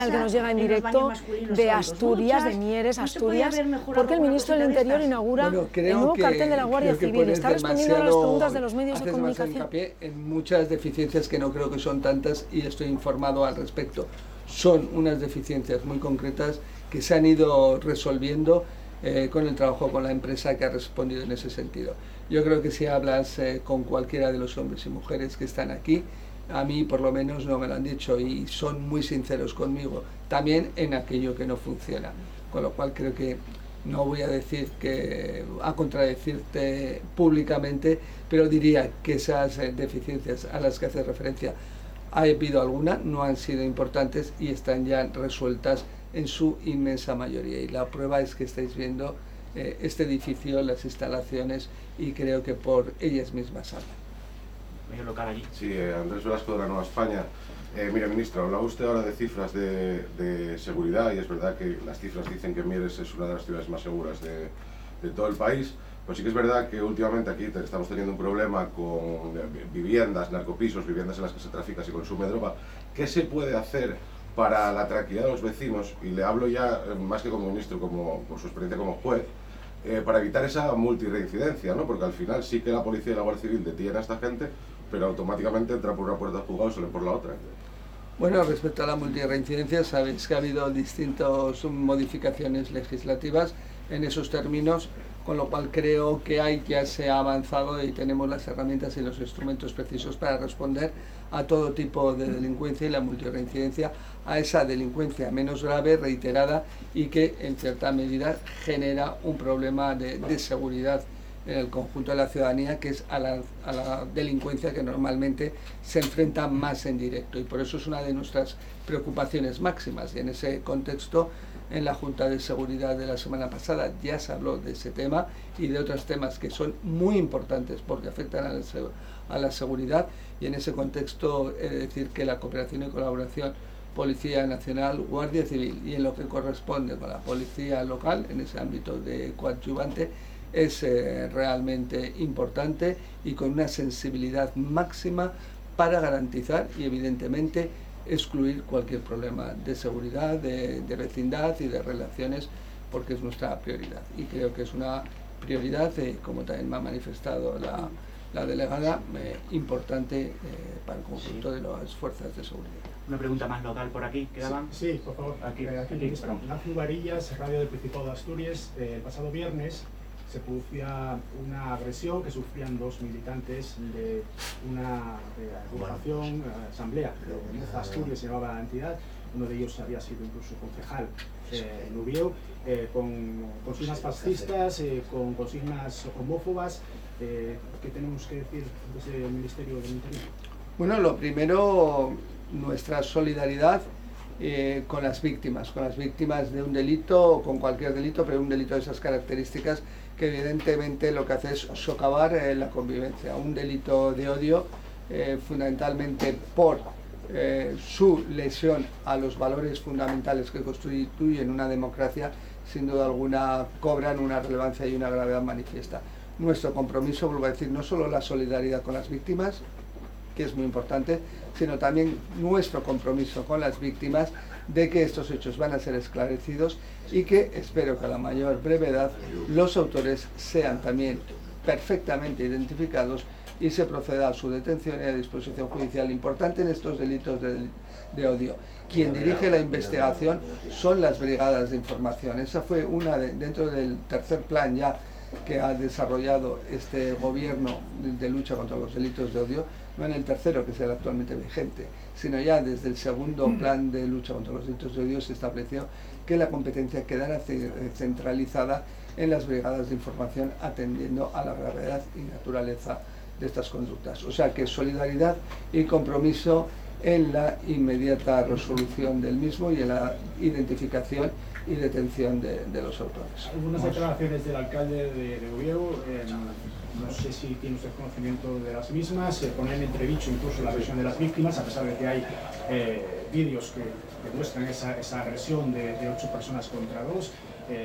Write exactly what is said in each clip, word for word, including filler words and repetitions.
El que nos llega en directo de Asturias, de Mieres, Asturias, porque el ministro del Interior inaugura bueno, el nuevo que, cartel de la Guardia Civil. Está respondiendo a las preguntas de los medios de comunicación. Hincapié en muchas deficiencias que no creo que son tantas y estoy informado al respecto. Son unas deficiencias muy concretas que se han ido resolviendo eh, con el trabajo con la empresa que ha respondido en ese sentido. Yo creo que si hablas eh, con cualquiera de los hombres y mujeres que están aquí, a mí por lo menos no me lo han dicho y son muy sinceros conmigo, también en aquello que no funciona, con lo cual creo que no voy a decir que a contradecirte públicamente, pero diría que esas deficiencias a las que hace referencia ha habido alguna, no han sido importantes y están ya resueltas en su inmensa mayoría, y la prueba es que estáis viendo eh, este edificio, las instalaciones, y creo que por ellas mismas hablan. Local allí. Sí, eh, Andrés Velasco de la Nueva España. Eh, mire, ministro, hablaba usted ahora de cifras de, de seguridad y es verdad que las cifras dicen que Mieres es una de las ciudades más seguras de, de todo el país, pues sí que es verdad que últimamente aquí te, estamos teniendo un problema con viviendas, narcopisos, viviendas en las que se trafica, se consume droga. ¿Qué se puede hacer para la tranquilidad de los vecinos? Y le hablo ya, eh, más que como ministro, como por su experiencia como juez, eh, para evitar esa multireincidencia, ¿no? Porque al final sí que la policía y la Guardia Civil detienen a esta gente, pero automáticamente entra por una puerta del juzgado y salen por la otra. Bueno, respecto a la multireincidencia, sabéis que ha habido distintas modificaciones legislativas en esos términos, con lo cual creo que hay ya se ha avanzado y tenemos las herramientas y los instrumentos precisos para responder a todo tipo de delincuencia y la multireincidencia, a esa delincuencia menos grave, reiterada y que en cierta medida genera un problema de, de seguridad en el conjunto de la ciudadanía, que es a la, a la delincuencia que normalmente se enfrenta más en directo, y por eso es una de nuestras preocupaciones máximas. Y en ese contexto, en la Junta de Seguridad de la semana pasada ya se habló de ese tema y de otros temas que son muy importantes porque afectan a la, a la seguridad, y en ese contexto he de decir que la cooperación y colaboración Policía Nacional, Guardia Civil y en lo que corresponde con la Policía Local, en ese ámbito de coadyuvante, es eh, realmente importante y con una sensibilidad máxima para garantizar y evidentemente excluir cualquier problema de seguridad, de, de vecindad y de relaciones, porque es nuestra prioridad. Y creo que es una prioridad, eh, como también me ha manifestado la, la delegada, eh, importante eh, para el conjunto sí. de las fuerzas de seguridad. Una pregunta más local por aquí, ¿quedaban? Sí, sí, por favor. Aquí, eh, aquí, aquí Ignacio Varillas, Radio del Principado de Asturias. Eh, el pasado viernes se producía una agresión que sufrían dos militantes de una agrupación, eh, asamblea de Moza Asturias, se llamaba la entidad. Uno de ellos había sido incluso concejal eh, en Ubieu, eh, con consignas fascistas, eh, con consignas homófobas. Eh, ¿Qué tenemos que decir desde el Ministerio del Interior? Bueno, lo primero, nuestra solidaridad eh, con las víctimas, con las víctimas de un delito o con cualquier delito, pero un delito de esas características que evidentemente lo que hace es socavar eh, la convivencia. Un delito de odio, eh, fundamentalmente por eh, su lesión a los valores fundamentales que constituyen una democracia, sin duda alguna cobran una relevancia y una gravedad manifiesta. Nuestro compromiso, vuelvo a decir, no solo la solidaridad con las víctimas, que es muy importante, sino también nuestro compromiso con las víctimas de que estos hechos van a ser esclarecidos y que espero que a la mayor brevedad los autores sean también perfectamente identificados y se proceda a su detención y a disposición judicial. Importante en estos delitos de, de odio. Quien dirige la investigación son las brigadas de información. Esa fue una de, dentro del tercer plan ya que ha desarrollado este gobierno de, de lucha contra los delitos de odio, no en el tercero, que es el actualmente vigente, sino ya desde el segundo plan de lucha contra los delitos de odio se estableció que la competencia quedara centralizada en las brigadas de información, atendiendo a la gravedad y naturaleza de estas conductas. O sea que solidaridad y compromiso en la inmediata resolución del mismo y en la identificación y detención de, de los autores. Algunas declaraciones del alcalde de, de Ubieu, eh, no sé si tiene usted conocimiento de las mismas, se pone en entredicho incluso la versión de las víctimas, a pesar de que hay eh, vídeos que demuestran esa, esa agresión de, de ocho personas contra dos. Eh,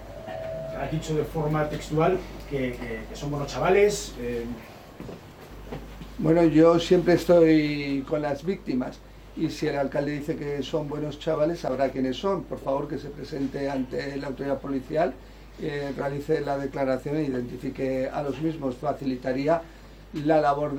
ha dicho de forma textual que, que, que son buenos chavales. Eh. Bueno, yo siempre estoy con las víctimas y si el alcalde dice que son buenos chavales, sabrá quiénes son. Por favor, que se presente ante la autoridad policial, eh, realice la declaración e identifique a los mismos. Facilitaría la labor de